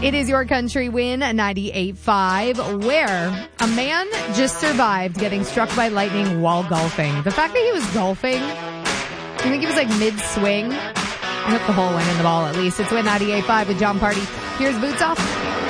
It is Your Country Win 98.5, where a man just survived getting struck by lightning while golfing. The fact that he was golfing, I think he was like mid-swing. I hope the hole went in the ball at least. It's Win 98.5 with John Party. Here's Boots Off.